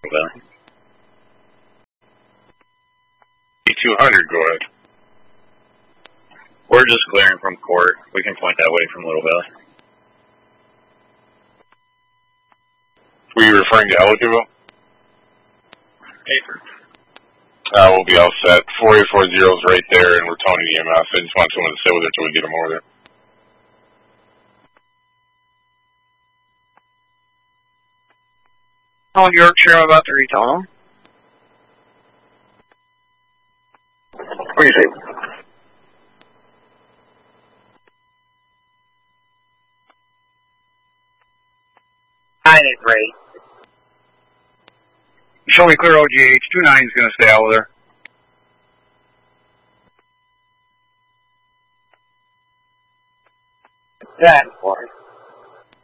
Little Valley. 200, go ahead. We're just clearing from court. We can point that way from Little Valley. Were you referring to Ellicottville? Paper. We'll be all set. 4840 is right there, and we're Tony EMS. I just want someone to sit with it till we get them over there. Oh, Yorkshire, I'm about to retell them. What do you say? I ain't great. Show me clear OGH. 29 is going to stay out there. That part.